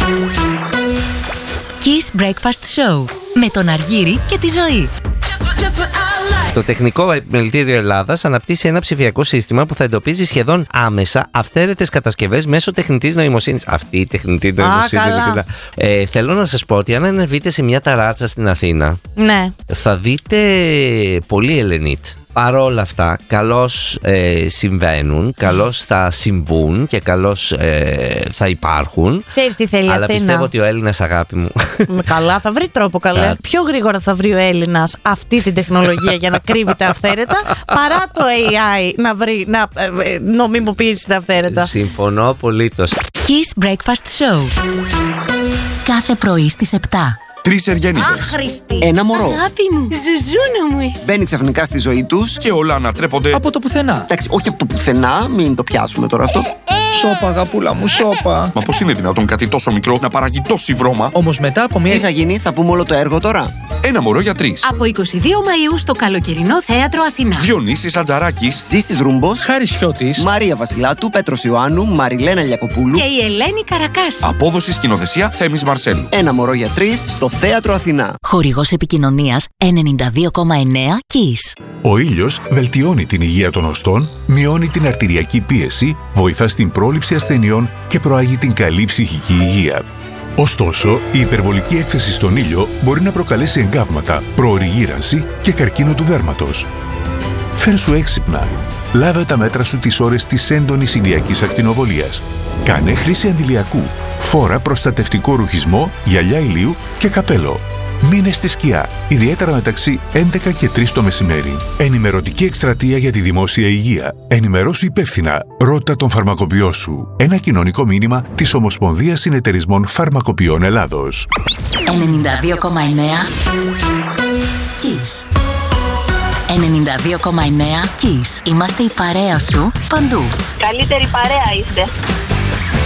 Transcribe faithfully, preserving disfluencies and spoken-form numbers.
Kiss Breakfast Show με τον Αργύρη και τη Ζωή. Το Τεχνικό Επιμελητήριο Ελλάδας αναπτύσσει ένα ψηφιακό σύστημα που θα εντοπίζει σχεδόν άμεσα αυθαίρετες κατασκευές μέσω τεχνητής νοημοσύνης. Αυτή η τεχνητή νοημοσύνη. καλά. Ε, θέλω να σας πω ότι αν ανεβείτε σε μια ταράτσα στην Αθήνα, Ναι. θα δείτε πολύ Ελενίτ. Παρόλα αυτά, καλώς ε, συμβαίνουν, καλώς θα συμβούν και καλώς ε, θα υπάρχουν. Ξέρεις τι θέλει η Αλλά Αθήνα. πιστεύω ότι ο Έλληνας, αγάπη μου, Καλά, θα βρει τρόπο καλά. Θα- Πιο γρήγορα θα βρει ο Έλληνας αυτή την τεχνολογία για να κρύβει τα αυθαίρετα παρά το έι άι να, βρει, να ε, ε, νομιμοποιήσει τα αυθαίρετα. συμφωνώ απολύτως. Kiss Breakfast Show. Κάθε πρωί στις επτά. Τρεις Εργένιδες. Άχρηστη. Ένα μωρό. Αγάπη μου, ζουζούνα μου εσύ. Μπαίνει ξαφνικά στη ζωή τους. Και όλα ανατρέπονται Από το πουθενά. Εντάξει, όχι από το πουθενά, μην το πιάσουμε τώρα αυτό. Σώπα, αγαπούλα μου, σώπα. Μα πώς είναι δυνατόν κάτι τόσο μικρό να παράγει τόση βρώμα? Όμως μετά από Τι μια. θα γίνει, θα πούμε όλο το έργο τώρα. Ένα μωρό για τρεις. Από είκοσι δύο Μαΐου στο καλοκαιρινό θέατρο Αθηνά. Διονύσης Ατζαράκης. Ζήσης Ρούμπος, Χάρης Χιώτης. Μαρία Βασιλάτου, Πέτρος Ιωάννου, Μαριλένα Λιακοπούλου. Και η Ελένη Καρακάση. Απόδοση σκηνοθεσία Θέμης Μαρσέλου. Ένα μωρό για τρεις στο Θέατρο Αθηνά. Χορηγός επικοινωνίας ενενήντα δύο κόμμα εννέα Kiss. Ο ήλιος βελτιώνει την υγεία των οστών, μειώνει την αρτηριακή πίεση, βοηθά στην πρόληψη ασθενειών και προάγει την καλή ψυχική υγεία. Ωστόσο, η υπερβολική έκθεση στον ήλιο μπορεί να προκαλέσει εγκάβματα, προωρή γύρανση και καρκίνο του δέρματος. Φέρσου έξυπνα. Λάβε τα μέτρα σου τις ώρες της έντονης ηλιακής ακτινοβολίας. Κάνε χρήση αντιλιακού. Φόρα προστατευτικό ρουχισμό, γυαλιά ηλίου και καπέλο. Μείνε στη σκιά, ιδιαίτερα μεταξύ έντεκα και τρεις το μεσημέρι. Ενημερωτική εκστρατεία για τη δημόσια υγεία. Ενημερώσου υπεύθυνα. Ρώτα τον φαρμακοποιό σου. Ένα κοινωνικό μήνυμα της Ομοσπονδίας Συνεταιρισμών Φαρμακοποιών Ελλάδος. ενενήντα δύο κόμμα εννέα Kiss. ενενήντα δύο κόμμα εννέα Kiss. Είμαστε η παρέα σου παντού. Καλύτερη παρέα είστε.